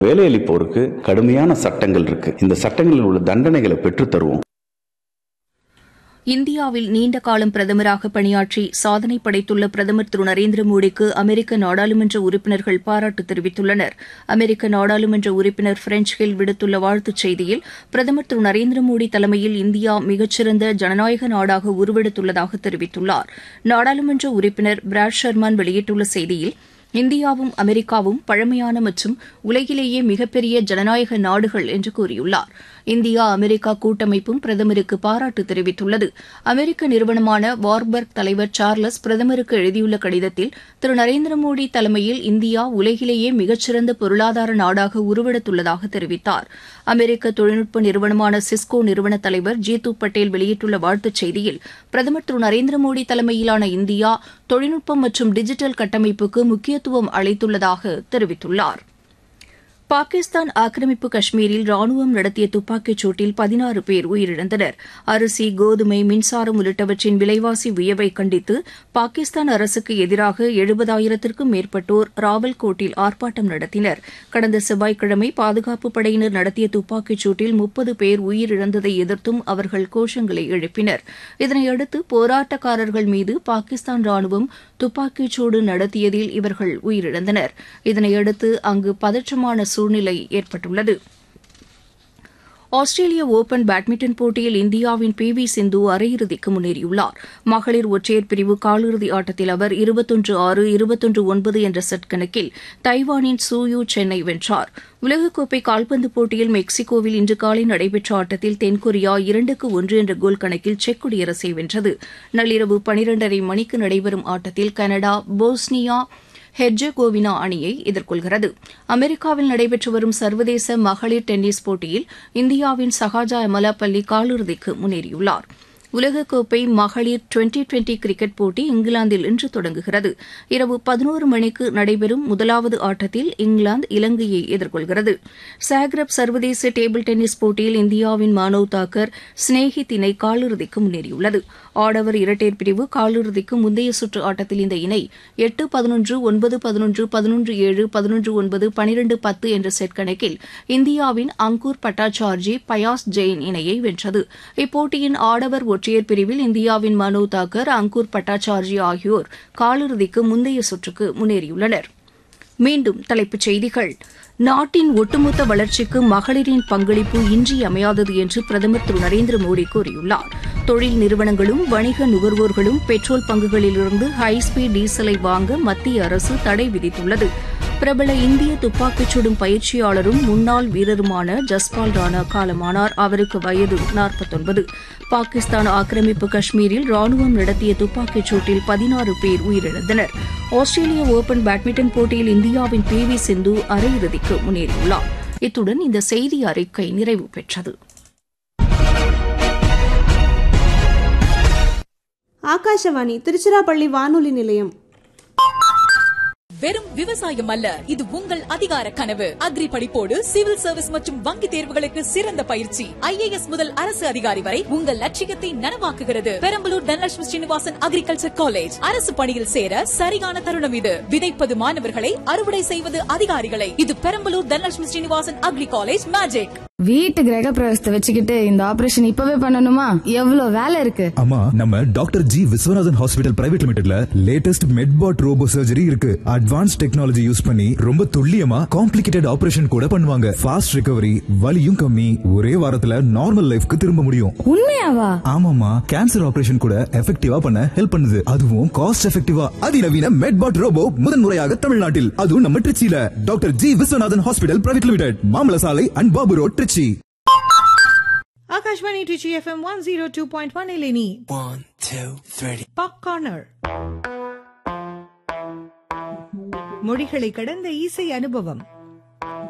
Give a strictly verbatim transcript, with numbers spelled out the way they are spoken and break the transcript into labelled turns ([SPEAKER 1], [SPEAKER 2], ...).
[SPEAKER 1] வேலையளிப்போருக்கு கடுமையான சட்டங்கள் இருக்கு. இந்த சட்டங்களில் உள்ள தண்டனைகளை பெற்றுத் தருவோம்.
[SPEAKER 2] இந்தியாவில் நீண்ட காலம் பிரதமராக பணியாற்றி சாதனை படைத்துள்ள பிரதமர் திரு நரேந்திர மோடிக்கு அமெரிக்க நாடாளுமன்ற உறுப்பினர்கள் பாராட்டு தெரிவித்துள்ளனர். அமெரிக்க நாடாளுமன்ற உறுப்பினர் பிரெஞ்ச் ஹில் விடுத்துள்ள வாழ்த்துச் செய்தியில் பிரதமர் திரு நரேந்திர மோடி தலைமையில் இந்தியா மிகச்சிறந்த ஜனநாயக நாடாக உருவெடுத்துள்ளதாக தெரிவித்துள்ளார். நாடாளுமன்ற உறுப்பினர் பிராட் ஷர்மான் வெளியிட்டுள்ள செய்தியில் இந்தியாவும் அமெரிக்காவும் பழமையான மற்றும் உலகிலேயே மிகப்பெரிய ஜனநாயக நாடுகள் என்று கூறியுள்ளார். இந்தியா அமெரிக்கா கூட்டமைப்பும் பிரதமருக்கு பாராட்டு தெரிவித்துள்ளது. அமெரிக்க நிறுவனமான வார்பர்க் தலைவர் சார்லஸ் பிரதமருக்கு எழுதியுள்ள கடிதத்தில் திரு நரேந்திர மோடி தலைமையில் இந்தியா உலகிலேயே மிகச்சிறந்த பொருளாதார நாடாக உருவெடுத்துள்ளதாக தெரிவித்தார். அமெரிக்க தொழில்நுட்ப நிறுவனமான சிஸ்கோ நிறுவன தலைவர் ஜீது பட்டேல் வெளியிட்டுள்ள வாழ்த்துச் செய்தியில் பிரதமர் திரு நரேந்திர மோடி தலைமையிலான இந்தியா தொழில்நுட்பம் மற்றும் டிஜிட்டல் கட்டமைப்புக்கு முக்கியத்துவம் அளித்துள்ளதாக தெரிவித்துள்ளார். பாகிஸ்தான் ஆக்கிரமிப்பு காஷ்மீரில் ராணுவம் நடத்திய துப்பாக்கிச் சூட்டில் பதினாறு பேர் உயிரிழந்தனர். அரிசி, கோதுமை, மின்சாரம் உள்ளிட்டவற்றின் விலைவாசி உயர்வை கண்டித்து பாகிஸ்தான் அரசுக்கு எதிராக எழுபதாயிரத்திற்கும் மேற்பட்டோர் ராவல்கோட்டில் ஆர்ப்பாட்டம் நடத்தினர். கடந்த செவ்வாய்க்கிழமை பாதுகாப்பு படையினர் நடத்திய துப்பாக்கிச் சூட்டில் முப்பது பேர் உயிரிழந்ததை எதிர்த்தும் அவர்கள் கோஷங்களை எழுப்பினர். இதனையடுத்து போராட்டக்காரர்கள் மீது பாகிஸ்தான் ராணுவம் துப்பாக்கிச் சூடு நடத்தியதில் இவர்கள் உயிரிழந்தனர். இதனையடுத்து அங்கு பதற்றமான சூழ்நிலை ஏற்பட்டுள்ளது. ஆஸ்திரேலிய ஒபன் பேட்மிண்டன் போட்டியில் இந்தியாவின் பி வி சிந்து அரையிறுதிக்கு முன்னேறியுள்ளார். மகளிர் ஒற்றையர் பிரிவு காலிறுதி ஆட்டத்தில் அவர் இருபத்தொன்று ஆறு இருபத்தொன்று ஒன்பது என்ற செட் கணக்கில் தைவானின் சூயூ சென்னை வென்றார். உலகக்கோப்பை கால்பந்து போட்டியில் மெக்சிகோவில் இன்று காலை நடைபெற்ற ஆட்டத்தில் தென்கொரியா இரண்டுக்கு ஒன்று என்ற கோல் கணக்கில் செக் குடியரசை வென்றது. நள்ளிரவு பனிரெண்டரை மணிக்கு நடைபெறும் ஆட்டத்தில் கனடா போஸ்னியா ஹெர்ஜெகோவினா அணியை எதிர்கொள்கிறது. அமெரிக்காவில் நடைபெற்று வரும் சர்வதேச மகளிர் டென்னிஸ் போட்டியில் இந்தியாவின் சஹாஜா எமலாபல்லி காலிறுதிக்கு முன்னேறியுள்ளார். உலகக்கோப்பை மகளிர் டுவெண்டி டுவெண்டி கிரிக்கெட் போட்டி இங்கிலாந்தில் இன்று தொடங்குகிறது. இரவு பதினோரு மணிக்கு நடைபெறும் முதலாவது ஆட்டத்தில் இங்கிலாந்து இலங்கையை எதிர்கொள்கிறது. சாக்ரப் சர்வதேச டேபிள் டென்னிஸ் போட்டியில் இந்தியாவின் மானவ் தாக்கர் ஸ்னேஹித் இணை காலிறுதிக்கு முன்னேறியுள்ளது. ஆடவர் இரட்டையர் பிரிவு காலிறுதிக்கு முந்தைய சுற்று ஆட்டத்தில் இந்த இணை எட்டு பதினொன்று ஒன்பது பதினொன்று பதினொன்று ஏழு பதினொன்று ஒன்பது பனிரெண்டு பத்து என்ற செட் கணக்கில் இந்தியாவின் அங்கூர் பட்டாச்சார்ஜி பயாஸ் ஜெயின் இணையை வென்றது. இப்போட்டியின் ஆடவர் ஒற்றையர் பிரிவில் இந்தியாவின் மனு தாக்கர், அங்கூர் பட்டாச்சார்ஜி ஆகியோர் காலிறுதிக்கு முந்தைய சுற்றுக்கு முன்னேறியுள்ளனர். மீண்டும் தலைப்புச் செய்திகள். நாட்டின் ஒட்டுமொத்த வளர்ச்சிக்கு மகளிரின் பங்களிப்பு இன்றியமையாதது என்று பிரதமர் திரு நரேந்திர மோடி கூறியுள்ளார். தொழில் நிறுவனங்களும் வணிக நுகர்வோர்களும் பெட்ரோல் பங்குகளிலிருந்து ஹைஸ்பீட் டீசலை வாங்க மத்திய அரசு தடை விதித்துள்ளது. பிரபல இந்திய துப்பாக்கிச் சுடும் பயிற்சியாளரும் முன்னாள் வீரருமான ஜஸ்பால் ராணா காலமானார். அவருக்கு வயது நாற்பத்தொன்பது. பாகிஸ்தான் ஆக்கிரமிப்பு காஷ்மீரில் ராணுவம் நடத்திய துப்பாக்கிச் சூட்டில் பதினாறு பேர் உயிரிழந்தனர். ஆஸ்திரேலிய ஒபன் பேட்மிண்டன் போட்டியில் இந்தியாவின் பி வி சிந்து அரையிறுதிக்கு முன்னேறியுள்ளார். இத்துடன் இந்த செய்தி அறிக்கை நிறைவு பெற்றது.
[SPEAKER 3] ஆகாஷவாணி திருச்சிராப்பள்ளி வானொலி நிலையம்.
[SPEAKER 4] வெறும் விவசாயம் அல்ல, இது உங்கள் அதிகார கனவு. அக்ரி படிப்போடு சிவில் சர்வீஸ் மற்றும் வங்கி தேர்வுகளுக்கு சிறந்த பயிற்சி. ஐ ஏ எஸ் முதல் அரசு அதிகாரி வரை உங்கள் லட்சியத்தை நனவாக்குகிறது. Perambalur Dhanalakshmi Srinivasan agriculture college. அரசு பணியில் சேர சரியான தருணம் இது. விதைப்பது மாணவர்களை, அறுவடை செய்வது அதிகாரிகளை. இது Perambalur Dhanalakshmi Srinivasan agri college magic.
[SPEAKER 5] வீட்டு கிரக பிரவேசத்தை வச்சுக்கிட்டு இந்த ஆபரேஷன் இப்பவே பண்ணணுமா? எவ்வளவு வேலை இருக்கு.
[SPEAKER 6] ஆமா, நம்ம doctor G Viswanathan hospital private லிமிடெட்ல latest மெட்பாட் robot surgery இருக்கு. அட்வான்ஸ் டெக்னாலஜி யூஸ் பண்ணி ரொம்ப துல்லியமா காம்ப்ளிகேட்டட் ஆபரேஷன் கூட பண்ணுவாங்க. ஃபாஸ்ட் ரிகவரி, வலியும் கம்மி, ஒரே வாரத்துல நார்மல் லைஃப்க்கு திரும்ப முடியும்.
[SPEAKER 5] உண்மையாவா?
[SPEAKER 6] ஆமாமா, கேன்சர் ஆபரேஷன் கூட எஃபெக்டிவா பண்ண ஹெல்ப் பண்ணுது. அதுவும் காஸ்ட் எஃபெக்டிவா. அதிநவீன மெட்பாட் ரோபோ முதன்முறையாக தமிழ்நாட்டில், அதுவும் நம்ம திருச்சியில. Doctor G Viswanathan hospital private limited, மாமல சாலை and Babu road, Trichy.
[SPEAKER 7] Akashvani Trichy F M one oh two point one Eleni.
[SPEAKER 8] One, two, three.
[SPEAKER 7] Pop Corner. மொழிகளை கடந்த இசை அனுபவம்.